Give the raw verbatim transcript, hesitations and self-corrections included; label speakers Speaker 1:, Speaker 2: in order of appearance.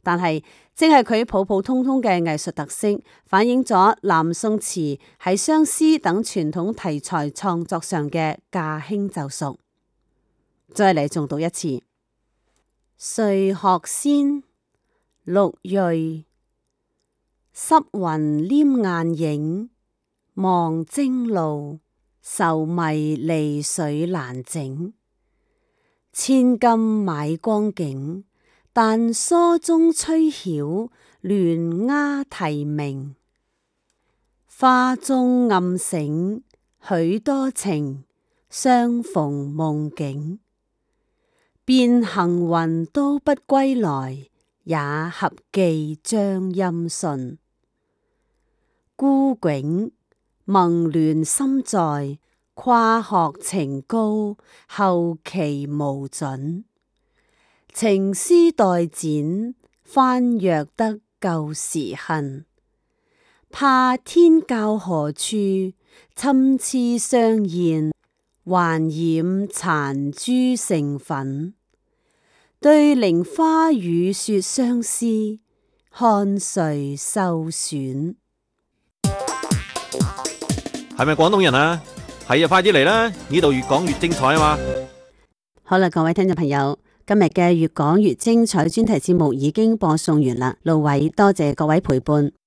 Speaker 1: 但係正係佢普普通通嘅藝術特色，反映咗南宋詞喺相思等傳統題材創作上嘅駕輕就熟。再嚟重讀一次：睡鶴仙，陸芮。濕雲黏眼影，望征路，愁迷離水難整。千金買光景，但梳中吹曉，亂鴉啼鳴。花中暗醒許多情，相逢夢境。便行雲都不歸來，也合寄張音信。孤迥萌亂心在，跨學情高，後期無準。情絲待剪，翻若得舊時恨。怕天教何處，參差相現，還染殘朱成粉。對菱花雨雪相思，看誰受損。
Speaker 2: 係咪廣東人啊？係啊，快啲嚟啦！呢度越講越精彩啊嘛！
Speaker 1: 好啦，各位聽眾朋友，今日嘅越講越精彩專題節目已經播送完啦。盧偉多謝各位陪伴。